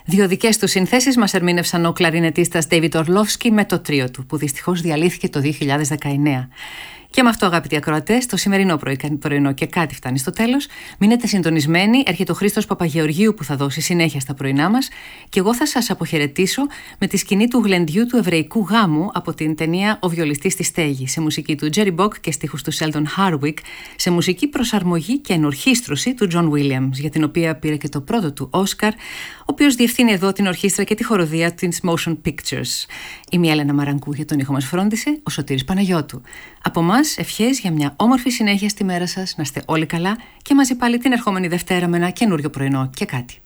Δύο δικές του συνθέσεις μας ερμήνευσαν ο κλαρινετίστας David Orlovsky με το τρίο του, που δυστυχώς διαλύθηκε το 2019. Και με αυτό, αγαπητοί ακροατές, το σημερινό πρωινό και κάτι φτάνει στο τέλος. Μείνετε συντονισμένοι, έρχεται ο Χρήστος Παπαγεωργίου που θα δώσει συνέχεια στα πρωινά μας και εγώ θα σας αποχαιρετήσω με τη σκηνή του γλεντιού του εβραϊκού γάμου από την ταινία «Ο βιολιστής στη στέγη», σε μουσική του Jerry Bock και στίχους του Sheldon Harwick, σε μουσική προσαρμογή και ενορχήστρωση του John Williams, για την οποία πήρε και το πρώτο του Όσκαρ, ο οποίος διευθύνει εδώ την ορχήστρα και τη χοροδία της Motion Pictures. Είμαι η Έλενα Μαραγκού, για τον ήχο μας φρόντισε ο Σωτήρης Παναγιώτου. Από μας, ευχές για μια όμορφη συνέχεια στη μέρα σας, να είστε όλοι καλά και μαζί πάλι την ερχόμενη Δευτέρα με ένα καινούριο πρωινό και κάτι.